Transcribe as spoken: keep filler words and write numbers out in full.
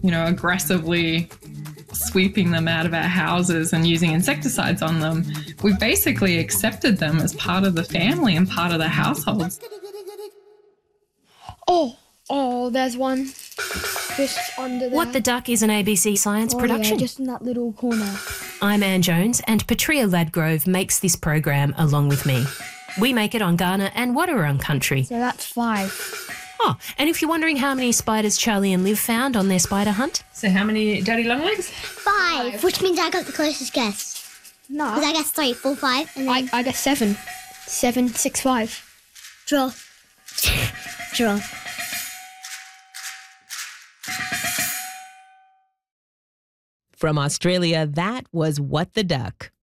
you know, aggressively sweeping them out of our houses and using insecticides on them. We basically accepted them as part of the family and part of the households. Oh, oh, there's one just under there. What the Duck is an A B C Science oh, production. Yeah, just in that little corner. I'm Anne Jones, and Patria Ladgrove makes this program along with me. We make it on Kaurna and Wadawurrung country. So that's five. Oh, and if you're wondering how many spiders Charlie and Liv found on their spider hunt. So how many Daddy Longlegs? Five, Five. Which means I got the closest guess. No. Because I guess three, four, five, and then... I, I guess seven. Seven, six, five. Draw. Draw. From Australia, that was What the Duck.